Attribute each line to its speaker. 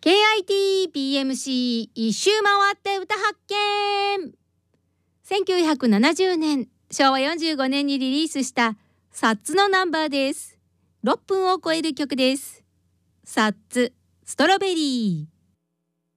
Speaker 1: KITBMC 一周回って歌発見。1970年昭和45年にリリースしたサッツのナンバーです。6分を超える曲です。サッツストロベリー。